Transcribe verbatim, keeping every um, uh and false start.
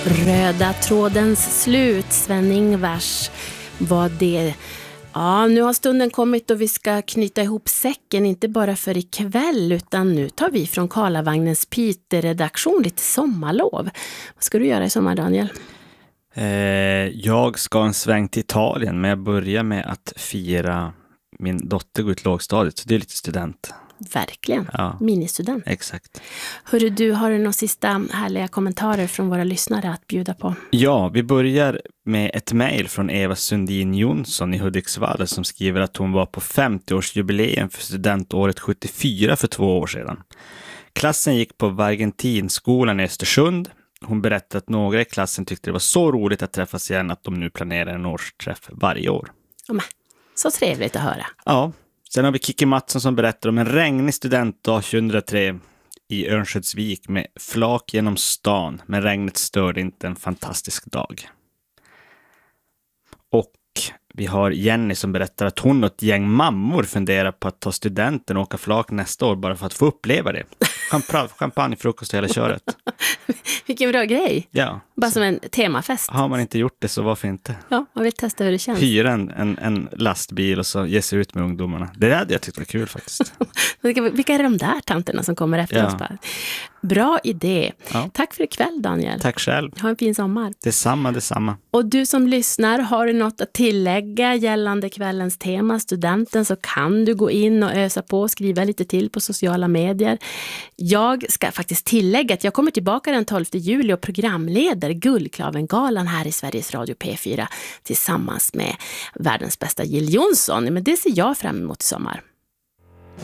Röda trådens slut, Sven-Ingvars var det. Ja, nu har stunden kommit och vi ska knyta ihop säcken, inte bara för ikväll utan nu tar vi från Karlavagnens Piteå-redaktion lite sommarlov. Vad ska du göra i sommar, Daniel? Eh, jag ska en sväng till Italien, men jag börjar med att fira min dotter går ut lågstadiet, så det är lite student. Verkligen, ja. Ministudent. Exakt. Hörru du, har du några sista härliga kommentarer från våra lyssnare att bjuda på? Ja, vi börjar med ett mejl från Eva Sundin Jonsson i Hudiksvall som skriver att hon var på femtioårsjubileum för studentåret sjuttiofyra för två år sedan. Klassen gick på Vargentinskolan i Östersund. Hon berättade att några i klassen tyckte det var så roligt att träffas igen att de nu planerar en årsträff varje år. Ja, men, så trevligt att höra. Ja. Sen har vi Kiki Mattsson som berättar om en regnig studentdag tjugohundratre i Örnsköldsvik med flak genom stan, men regnet störde inte en fantastisk dag. Och vi har Jenny som berättar att hon och ett gäng mammor funderar på att ta studenten och åka flak nästa år bara för att få uppleva det. Champagne, frukost och hela köret. Vilken bra grej. Ja. Bara som en temafest. Har man inte gjort det så varför inte? Ja, man vill testa hur det känns. Hyra en, en, en lastbil och så ge sig ut med ungdomarna. Det hade jag tyckt var kul faktiskt. Vilka är de där tanterna som kommer efter ja. oss? Bara? Bra idé. Ja. Tack för ikväll, Daniel. Tack själv. Ha en fin sommar. Detsamma, detsamma. Och du som lyssnar, har du något att tillägga gällande kvällens tema, studenten, så kan du gå in och ösa på och skriva lite till på sociala medier. Jag ska faktiskt tillägga att jag kommer tillbaka den tolfte juli och programleder Guldklavengalan här i Sveriges Radio P fyra tillsammans med världens bästa Jill Johnson. Men det ser jag fram emot i sommar.